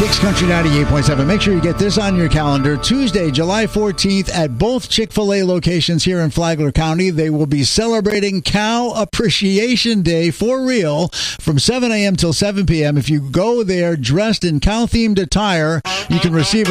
Kicks Country 98.7. Make sure you get this on your calendar. Tuesday, July 14th at both Chick-fil-A locations here in Flagler County. They will be celebrating Cow Appreciation Day for real from 7 a.m. till 7 p.m. If you go there dressed in cow-themed attire, you can receive